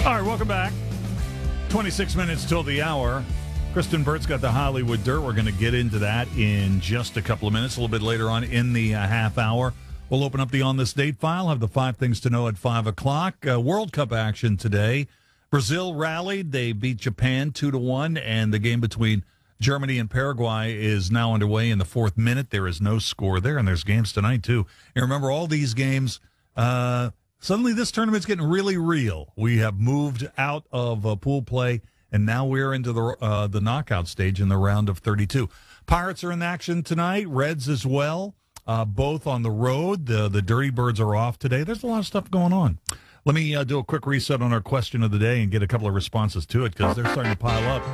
All right, welcome back. 26 minutes till the hour. Kristen Burt's got the Hollywood Dirt. We're going to get into that in just a couple of minutes, a little bit later on in the half hour. We'll open up the On This Date file, have the 5 things to know at 5 o'clock. World Cup action today. Brazil rallied. They beat Japan 2-1, and the game between Germany and Paraguay is now underway in the 4th minute. There is no score there, and there's games tonight, too. And remember, all these games, suddenly this tournament's getting really real. We have moved out of pool play, and now we're into the knockout stage in the round of 32. Pirates are in action tonight, Reds as well, both on the road. The Dirty Birds are off today. There's a lot of stuff going on. Let me do a quick reset on our question of the day and get a couple of responses to it because they're starting to pile up.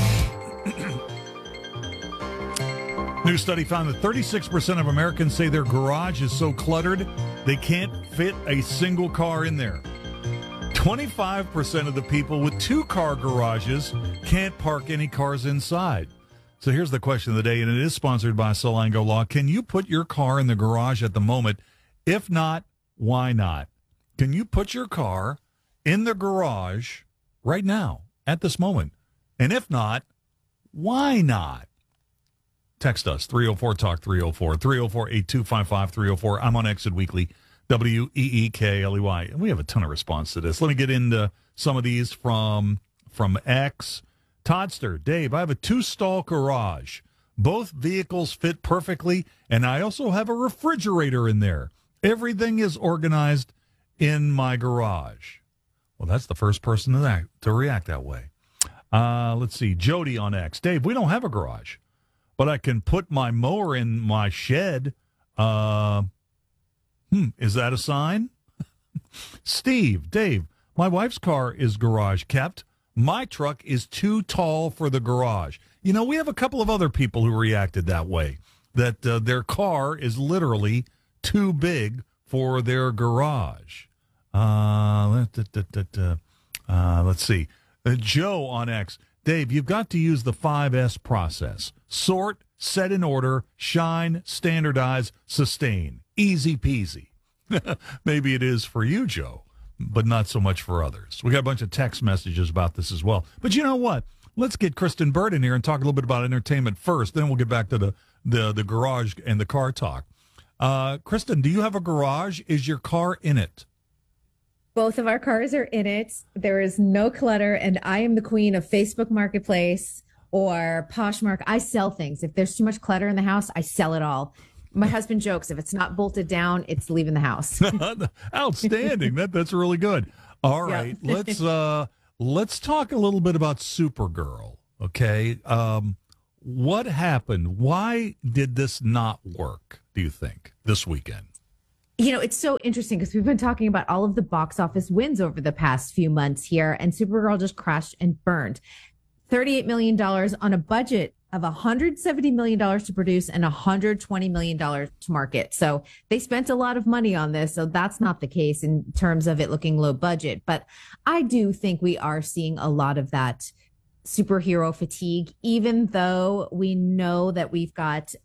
New study found that 36% of Americans say their garage is so cluttered they can't fit a single car in there. 25% of the people with 2-car garages can't park any cars inside. So here's the question of the day, and it is sponsored by Solango Law. Can you put your car in the garage at the moment? If not, why not? Can you put your car in the garage right now, at this moment? And if not, why not? Text us, 304-TALK, 304-825-5304. I'm on Exit Weekly, WEEKLEY. And we have a ton of response to this. Let me get into some of these from X. Toddster, Dave, I have a 2-stall garage. Both vehicles fit perfectly, and I also have a refrigerator in there. Everything is organized in my garage. Well, that's the first person to react that way. Let's see. Jody on X. Dave, we don't have a garage, but I can put my mower in my shed. Is that a sign? Steve, Dave, my wife's car is garage kept. My truck is too tall for the garage. You know, we have a couple of other people who reacted that way, that their car is literally too big for their garage. Let's see. Joe on X. Dave, you've got to use the 5S process. Sort, set in order, shine, standardize, sustain. Easy peasy. Maybe it is for you, Joe, but not so much for others. We got a bunch of text messages about this as well. But you know what? Let's get Kristen Burt in here and talk a little bit about entertainment first. Then we'll get back to the garage and the car talk. Kristen, do you have a garage? Is your car in it? Both of our cars are in it. There is no clutter, and I am the queen of Facebook Marketplace or Poshmark. I sell things. If there's too much clutter in the house, I sell it all. My husband jokes, if it's not bolted down, it's leaving the house. Outstanding. That's really good. All right, yeah. Let's talk a little bit about Supergirl. Okay, what happened? Why did this not work, do you think, this weekend? You know, it's so interesting because we've been talking about all of the box office wins over the past few months here, and Supergirl just crashed and burned. $38 million on a budget of $170 million to produce and $120 million to market. So they spent a lot of money on this. So that's not the case in terms of it looking low budget. But I do think we are seeing a lot of that superhero fatigue, even though we know that we've got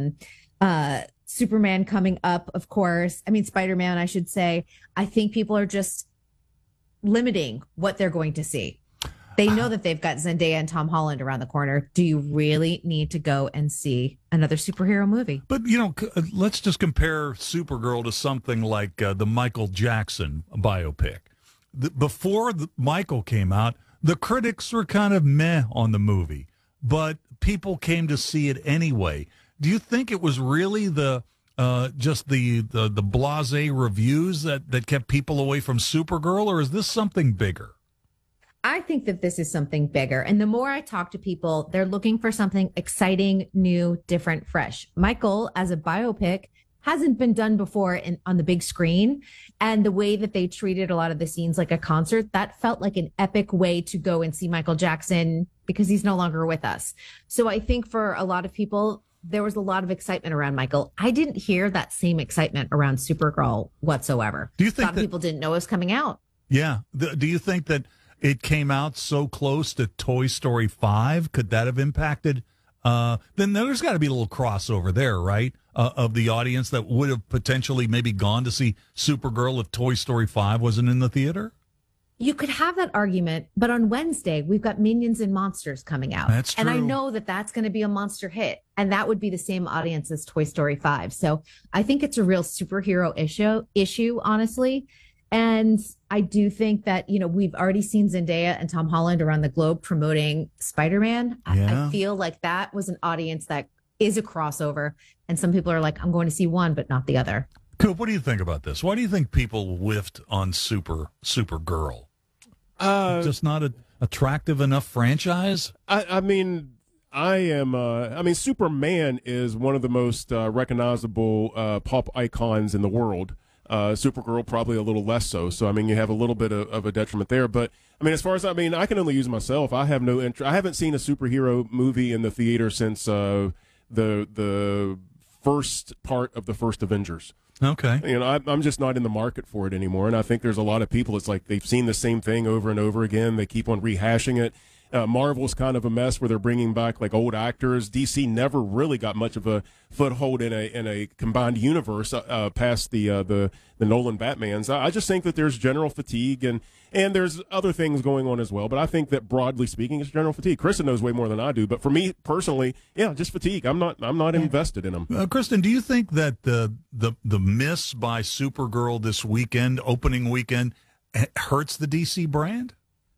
Superman coming up, of course. I mean, Spider-Man, I should say. I think people are just limiting what they're going to see. They know that they've got Zendaya and Tom Holland around the corner. Do you really need to go and see another superhero movie? But, you know, let's just compare Supergirl to something like the Michael Jackson biopic. Before Michael came out, the critics were kind of meh on the movie, but people came to see it anyway. Do you think it was really just the blasé reviews that kept people away from Supergirl, or is this something bigger? I think that this is something bigger. And the more I talk to people, they're looking for something exciting, new, different, fresh. Michael, as a biopic, hasn't been done before on the big screen. And the way that they treated a lot of the scenes like a concert, that felt like an epic way to go and see Michael Jackson because he's no longer with us. So I think for a lot of people, there was a lot of excitement around Michael. I didn't hear that same excitement around Supergirl whatsoever. Do you think a lot of people didn't know it was coming out? Yeah. Do you think that it came out so close to Toy Story 5? Could that have impacted? Then there's got to be a little crossover there, right? Of the audience that would have potentially maybe gone to see Supergirl if Toy Story 5 wasn't in the theater? You could have that argument, but on Wednesday, we've got Minions and Monsters coming out. That's true. And I know that that's going to be a monster hit. And that would be the same audience as Toy Story 5. So I think it's a real superhero issue, honestly. And I do think that, we've already seen Zendaya and Tom Holland around the globe promoting Spider-Man. Yeah. I feel like that was an audience that is a crossover. And some people are like, I'm going to see one, but not the other. Coop, what do you think about this? Why do you think people whiffed on Supergirl? Just not an attractive enough franchise? I mean, Superman is one of the most recognizable pop icons in the world. Supergirl probably a little less so. So, you have a little bit of a detriment there. But, as far as, I can only use myself. I have no interest. I haven't seen a superhero movie in the theater since the first part of the first Avengers. Okay. I'm just not in the market for it anymore. And I think there's a lot of people, it's like they've seen the same thing over and over again. They keep on rehashing it. Marvel's kind of a mess where they're bringing back like old actors. DC never really got much of a foothold in a combined universe past the Nolan Batmans. I just think that there's general fatigue and there's other things going on as well. But I think that broadly speaking, it's general fatigue. Kristen knows way more than I do. But for me personally, yeah, just fatigue. I'm not invested in them. Kristen, do you think that the miss by Supergirl this weekend, opening weekend, hurts the DC brand?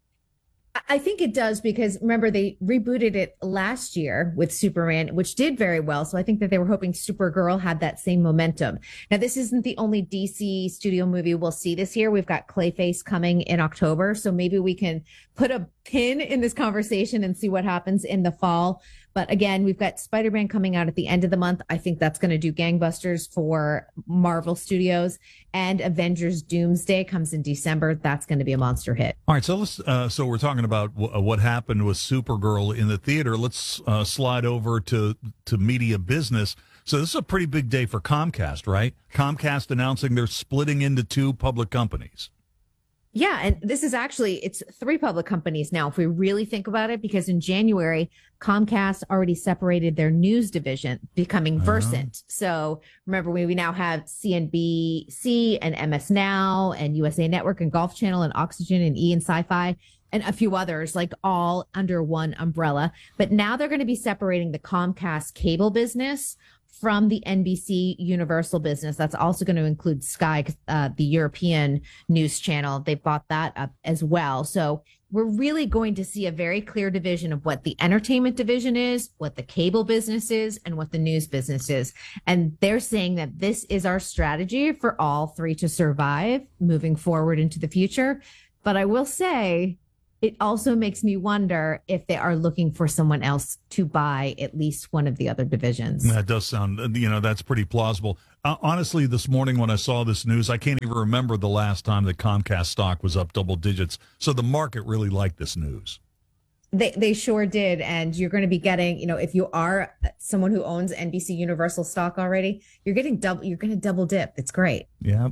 I think it does because remember they rebooted it last year with Superman, which did very well. So I think that they were hoping Supergirl had that same momentum. Now, this isn't the only DC studio movie we'll see this year. We've got Clayface coming in October. So maybe we can put a pin in this conversation and see what happens in the fall. But again, we've got Spider-Man coming out at the end of the month. I think that's going to do gangbusters for Marvel Studios. And Avengers Doomsday comes in December. That's going to be a monster hit. All right, so so we're talking about what happened with Supergirl in the theater. Let's slide over to media business. So this is a pretty big day for Comcast, right? Comcast announcing they're splitting into two public companies. Yeah, and this is it's three public companies now, if we really think about it, because in January, Comcast already separated their news division, becoming Versant. So remember, we now have CNBC and MS Now and USA Network and Golf Channel and Oxygen and E and Sci-Fi and a few others, like all under one umbrella. But now they're going to be separating the Comcast cable business from the NBC Universal business. That's also going to include Sky, the European news channel. They bought that up as well. So we're really going to see a very clear division of what the entertainment division is, what the cable business is, and what the news business is. And they're saying that this is our strategy for all three to survive moving forward into the future. But I will say, it also makes me wonder if they are looking for someone else to buy at least one of the other divisions. That does sound, that's pretty plausible. Honestly, this morning when I saw this news, I can't even remember the last time that Comcast stock was up double digits. So the market really liked this news. They sure did. And you're going to be getting, if you are someone who owns NBC Universal stock already, you're going to double dip. It's great. Yeah.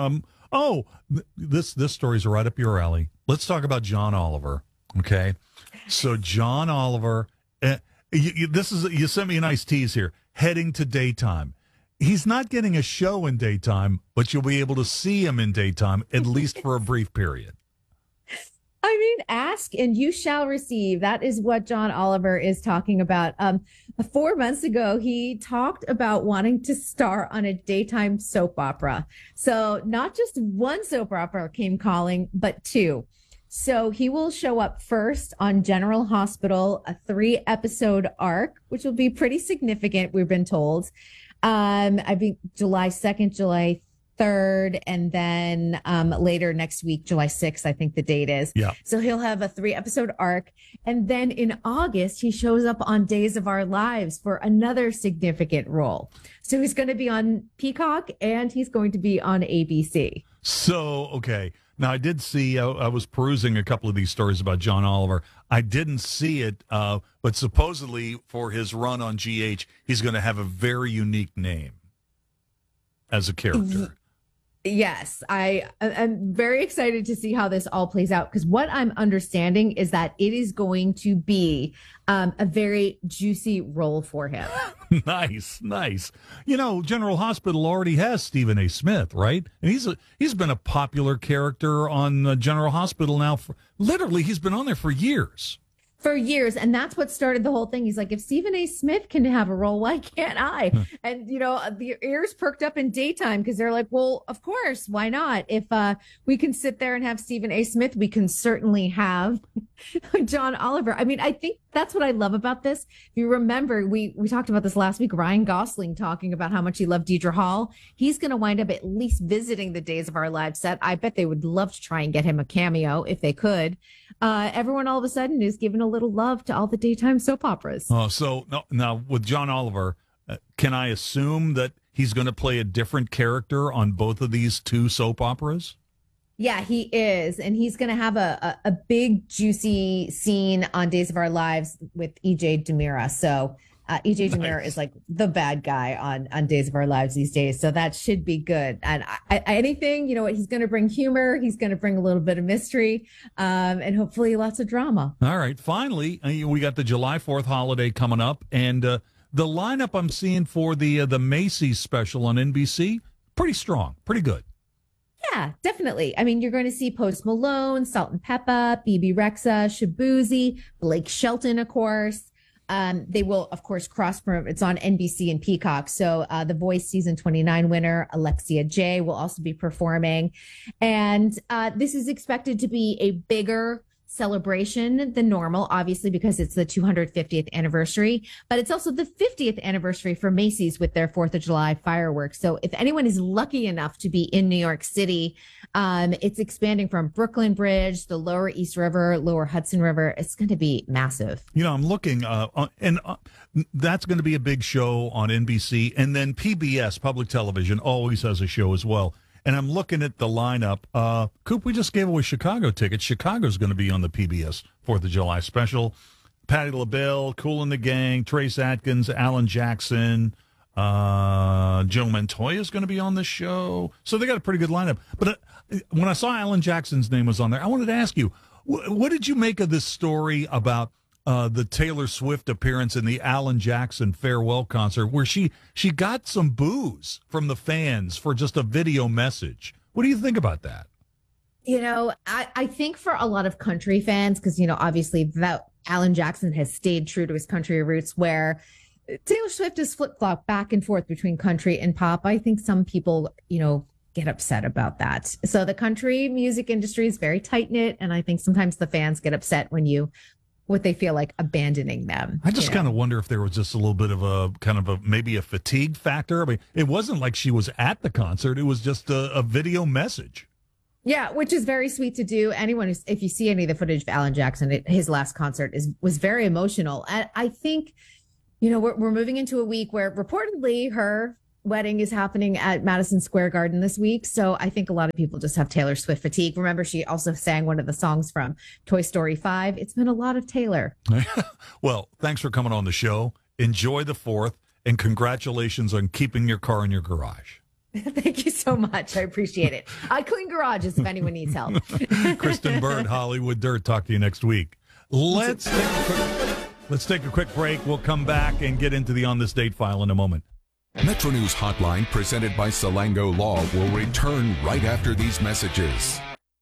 This story's right up your alley. Let's talk about John Oliver. Okay. So John Oliver, you sent me a nice tease here, heading to daytime. He's not getting a show in daytime, but you'll be able to see him in daytime, at least for a brief period. Ask and you shall receive. That is what John Oliver is talking about. 4 months ago, he talked about wanting to star on a daytime soap opera. So not just one soap opera came calling, but two. So he will show up first on General Hospital, a 3-episode arc, which will be pretty significant, we've been told. I think July 2nd, July 3rd, and then later next week, July 6th, I think the date is. Yeah. So he'll have a 3-episode arc. And then in August, he shows up on Days of Our Lives for another significant role. So he's going to be on Peacock and he's going to be on ABC. So, okay. Now, I did see, I was perusing a couple of these stories about John Oliver. I didn't see it, but supposedly for his run on GH, he's going to have a very unique name as a character. Yes, I'm very excited to see how this all plays out because what I'm understanding is that it is going to be a very juicy role for him. Nice, nice. You know, General Hospital already has Stephen A. Smith, right? And he's been a popular character on General Hospital now. Literally, he's been on there for years. For years. And that's what started the whole thing. He's like, if Stephen A. Smith can have a role, why can't I? And, the ears perked up in daytime because they're like, well, of course, why not? If we can sit there and have Stephen A. Smith, we can certainly have John Oliver. I mean, I think that's what I love about this. If you remember, we talked about this last week, Ryan Gosling talking about how much he loved Deidre Hall. He's going to wind up at least visiting the Days of Our Lives set. I bet they would love to try and get him a cameo if they could. Everyone all of a sudden is giving a little love to all the daytime soap operas. Oh, so now with John Oliver, can I assume that he's going to play a different character on both of these two soap operas? Yeah, he is. And he's going to have a big, juicy scene on Days of Our Lives with EJ Demira. So EJ Demira is like the bad guy on Days of Our Lives these days. So that should be good. And anything, he's going to bring humor. He's going to bring a little bit of mystery and hopefully lots of drama. All right. Finally, we got the July 4th holiday coming up. And the lineup I'm seeing for the Macy's special on NBC, pretty strong, pretty good. Yeah, definitely. I mean, you're going to see Post Malone, Salt and Peppa, BB Rexa, Shabuzi, Blake Shelton, of course. They will, of course, cross from, it's on NBC and Peacock. So The Voice season 29 winner, Alexia J, will also be performing. And this is expected to be a bigger celebration than normal, obviously, because it's the 250th anniversary, but it's also the 50th anniversary for Macy's with their 4th of July fireworks. So if anyone is lucky enough to be in New York City, it's expanding from Brooklyn Bridge, the Lower East River, Lower Hudson River. It's going to be massive. I'm looking, and that's going to be a big show on NBC. And then PBS, Public Television, always has a show as well. And I'm looking at the lineup. Coop, we just gave away Chicago tickets. Chicago's going to be on the PBS 4th of July special. Patti LaBelle, Kool and the Gang, Trace Atkins, Alan Jackson, Joe Montoya is going to be on the show. So they got a pretty good lineup. But when I saw Alan Jackson's name was on there, I wanted to ask you, what did you make of this story about the Taylor Swift appearance in the Alan Jackson farewell concert where she got some boos from the fans for just a video message? What do you think about that? I think for a lot of country fans, because, obviously that Alan Jackson has stayed true to his country roots where Taylor Swift is flip-flopped back and forth between country and pop. I think some people, get upset about that. So the country music industry is very tight-knit, and I think sometimes the fans get upset when what they feel like abandoning them. I just kind of wonder if there was just a little bit of maybe a fatigue factor. I mean, it wasn't like she was at the concert. It was just a video message. Yeah, which is very sweet to do. If you see any of the footage of Alan Jackson, his last concert was very emotional. And I think, we're moving into a week where reportedly her wedding is happening at Madison Square Garden this week. So I think a lot of people just have Taylor Swift fatigue. Remember, she also sang one of the songs from Toy Story 5. It's been a lot of Taylor. Well, thanks for coming on the show. Enjoy the 4th, and congratulations on keeping your car in your garage. Thank you so much. I appreciate it. I clean garages if anyone needs help. Kristen Bird, Hollywood Dirt. Talk to you next week. Let's take a quick break. We'll come back and get into the On This Date file in a moment. Metro News Hotline, presented by Salango Law, will return right after these messages.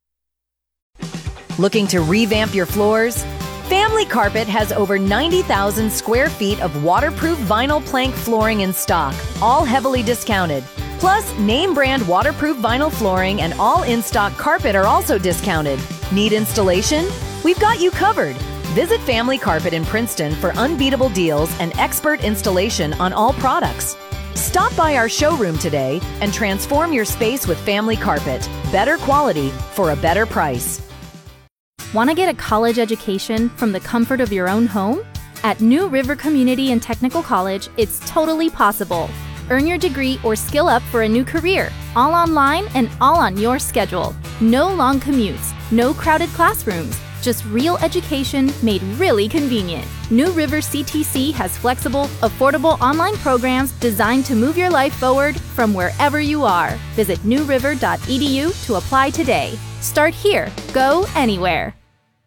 Looking to revamp your floors? Family Carpet has over 90,000 square feet of waterproof vinyl plank flooring in stock, all heavily discounted. Plus, name brand waterproof vinyl flooring and all in-stock carpet are also discounted. Need installation? We've got you covered. Visit Family Carpet in Princeton for unbeatable deals and expert installation on all products. Stop by our showroom today and transform your space with Family Carpet. Better quality for a better price. Want to get a college education from the comfort of your own home? At New River Community and Technical College, it's totally possible. Earn your degree or skill up for a new career, all online and all on your schedule. No long commutes, no crowded classrooms. just real education made really convenient. New River CTC has flexible, affordable online programs designed to move your life forward from wherever you are. Visit newriver.edu to apply today. Start here. Go anywhere.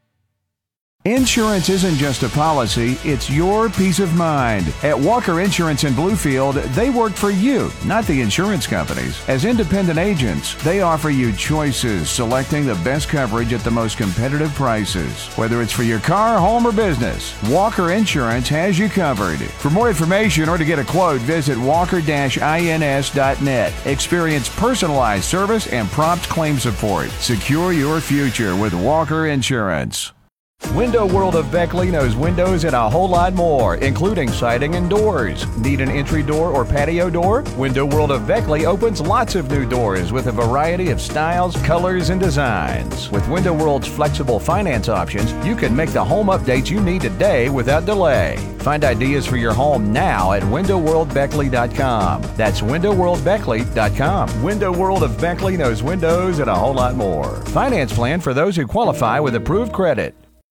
Insurance isn't just a policy, it's your peace of mind. At Walker Insurance in Bluefield, they work for you, not the insurance companies. As independent agents, they offer you choices, selecting the best coverage at the most competitive prices. Whether it's for your car, home, or business, Walker Insurance has you covered. For more information or to get a quote, visit walker-ins.net. Experience personalized service and prompt claim support. Secure your future with Walker Insurance. Window World of Beckley knows windows and a whole lot more, including siding and doors. Need an entry door or patio door? Window World of Beckley opens lots of new doors with a variety of styles, colors, and designs. With Window World's flexible finance options, you can make the home updates you need today without delay. Find ideas for your home now at windowworldbeckley.com. That's windowworldbeckley.com. Window World of Beckley knows windows and a whole lot more. Finance plan for those who qualify with approved credit.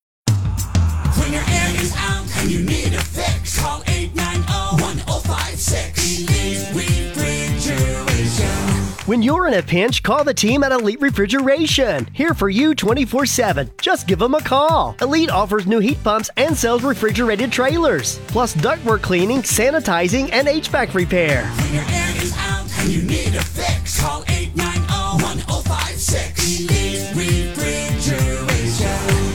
When your air is out and you need a fix, call 890-1056. Elite Refrigeration. When you're in a pinch, call the team at Elite Refrigeration. Here for you 24/7. Just give them a call. Elite offers new heat pumps and sells refrigerated trailers, plus ductwork cleaning, sanitizing, and HVAC repair. When your air is out and you need a fix, call 890-1056. Elite Refrigeration.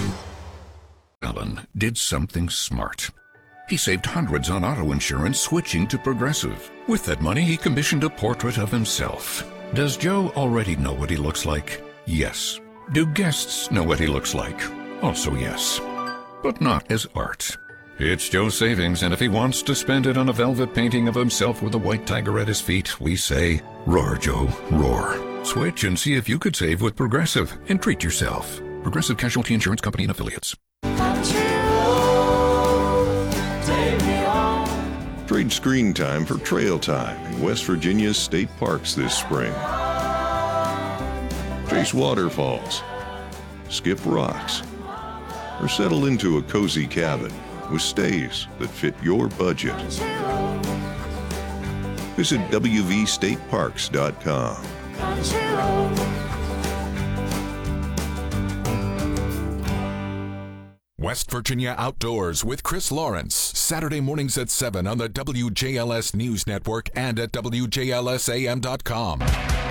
Alan did something smart. He saved hundreds on auto insurance switching to Progressive. With that money, he commissioned a portrait of himself. Does Joe already know what he looks like? Yes. Do guests know what he looks like? Also yes. But not as art. It's Joe's savings, and if he wants to spend it on a velvet painting of himself with a white tiger at his feet, we say, roar, Joe, roar. Switch and see if you could save with Progressive and treat yourself. Progressive Casualty Insurance Company and Affiliates. Trade screen time for trail time in West Virginia's state parks this spring. Chase waterfalls, skip rocks, or settle into a cozy cabin with stays that fit your budget. Visit wvstateparks.com. West Virginia Outdoors with Chris Lawrence, Saturday mornings at 7 on the WJLS News Network and at WJLSAM.com.